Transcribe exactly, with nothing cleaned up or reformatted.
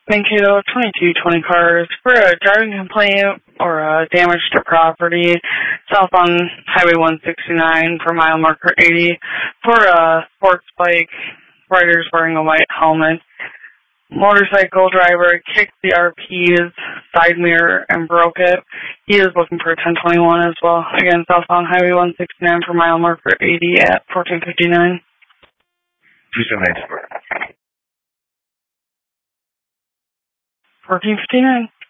Mankato twenty-two twenty cars for a driving complaint or a damage to property south on Highway one sixty-nine for mile marker eighty for a sports bike. Riders wearing a white helmet. Motorcycle driver kicked the R P's side mirror and broke it. He is looking for ten twenty-one as well. Again, south on Highway one sixty-nine for mile marker eighty at fourteen fifty-nine. two seven eight. fourteen fifty-nine.